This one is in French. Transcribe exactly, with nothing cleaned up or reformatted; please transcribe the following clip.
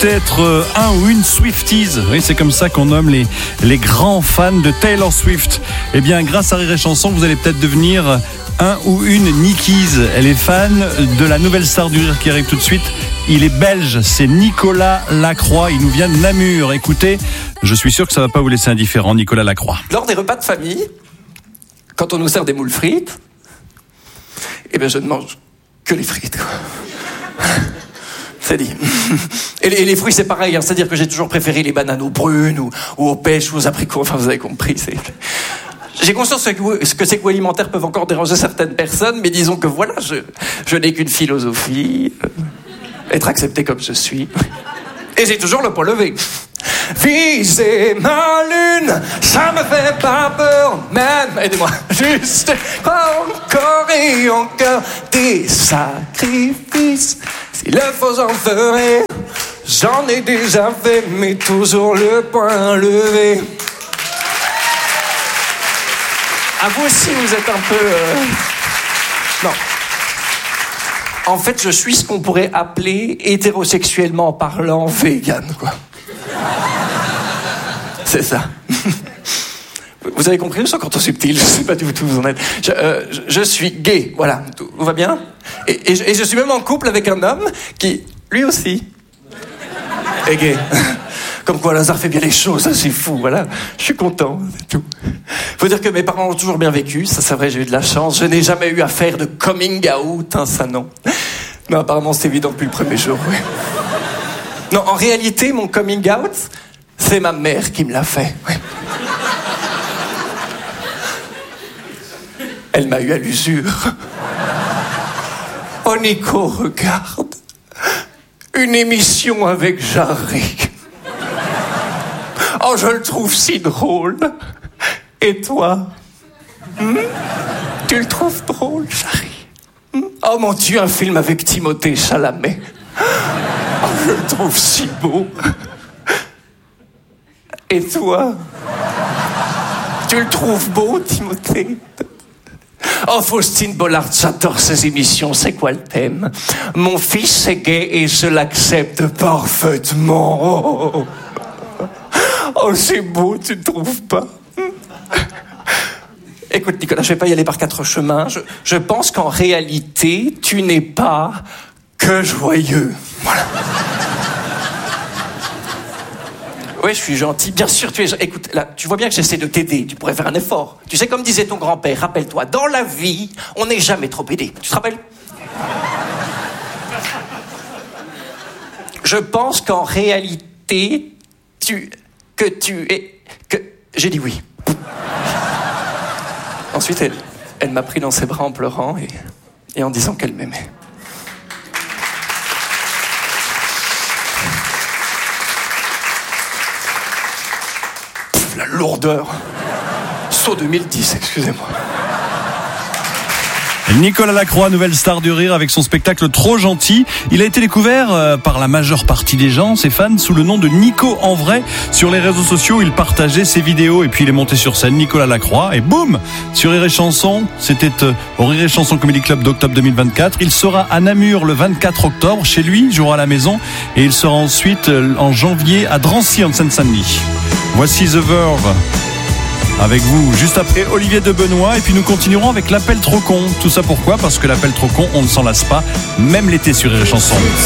être un ou une Swifties. Oui, c'est comme ça qu'on nomme les, les grands fans de Taylor Swift. Eh bien, grâce à Rire et Chanson, vous allez peut-être devenir un ou une Nickies. Elle est fan de la nouvelle star du rire qui arrive tout de suite. Il est belge, c'est Nicolas Lacroix. Il nous vient de Namur. Écoutez, je suis sûr que ça ne va pas vous laisser indifférent, Nicolas Lacroix. Lors des repas de famille, quand on nous sert des moules frites, eh bien, je ne mange que les frites, quoi. C'est dit. Et les, et les fruits, c'est pareil, hein, c'est-à-dire que j'ai toujours préféré les bananes aux prunes ou, ou aux pêches ou aux abricots. Enfin, vous avez compris. C'est... J'ai conscience que, que ces goûts alimentaires peuvent encore déranger certaines personnes, mais disons que voilà, je, je n'ai qu'une philosophie, euh, être accepté comme je suis. Et j'ai toujours le poing levé. Viser ma lune, ça me fait pas peur, même, aidez-moi, juste encore et encore des sacrifices. S'il le faut, j'en ferai. J'en ai déjà fait, mais toujours le poing levé. À vous aussi, vous êtes un peu... Euh... Non. En fait, je suis ce qu'on pourrait appeler, hétérosexuellement parlant, vegan, quoi. C'est ça. Vous avez compris, je suis encore trop subtil, je sais pas du tout où vous en êtes. Je, euh, je, je suis gay, voilà, tout va bien. Et, et, je, et je suis même en couple avec un homme qui, lui aussi, est gay. Comme quoi, Lazare fait bien les choses, c'est fou, voilà. Je suis content, c'est tout. Faut dire que mes parents ont toujours bien vécu, ça c'est vrai, j'ai eu de la chance. Je n'ai jamais eu à faire de coming out, hein, ça non. Mais apparemment, c'est évident depuis le premier jour, oui. Non, en réalité, mon coming out, c'est ma mère qui me l'a fait, oui. Elle m'a eu à l'usure. Oh, Nico, regarde. Une émission avec Jarry. Oh, je le trouve si drôle. Et toi, hmm? Tu le trouves drôle, Jarry? hmm? Oh mon Dieu, un film avec Timothée Chalamet. Oh, je le trouve si beau. Et toi, tu le trouves beau, Timothée? Oh, Faustine Bollard, j'adore ces émissions. C'est quoi le thème? Mon fils est gay et je l'accepte parfaitement. Oh, oh c'est beau, tu ne trouves pas? Écoute, Nicolas, je vais pas y aller par quatre chemins. Je, je pense qu'en réalité, tu n'es pas que joyeux. Voilà. Oui, je suis gentil. Bien sûr, tu es... Écoute, là, tu vois bien que j'essaie de t'aider. Tu pourrais faire un effort. Tu sais, comme disait ton grand-père, rappelle-toi, dans la vie, on n'est jamais trop aidé. Tu te rappelles? Je pense qu'en réalité, tu... que tu es... que... J'ai dit oui. Ensuite, elle, elle m'a pris dans ses bras en pleurant et, et en disant qu'elle m'aimait. Pff, la lourdeur. Saut deux mille dix, excusez-moi. Nicolas Lacroix, nouvelle star du rire avec son spectacle Trop Gentil. Il a été découvert par la majeure partie des gens, ses fans, sous le nom de Nico en vrai. Sur les réseaux sociaux, il partageait ses vidéos et puis il est monté sur scène, Nicolas Lacroix. Et boum, sur Rire et Chanson, c'était au Rire et Chanson Comedy Club d'octobre deux mille vingt-quatre. Il sera à Namur le vingt-quatre octobre, chez lui, jouera à la maison. Et il sera ensuite en janvier à Drancy, en Seine-Saint-Denis. Voici The Verve. Avec vous, juste après Olivier de Benoît. Et puis nous continuerons avec l'appel trop con. Tout ça pourquoi? Parce que l'appel trop con, on ne s'en lasse pas, même l'été sur Rire et Chanson.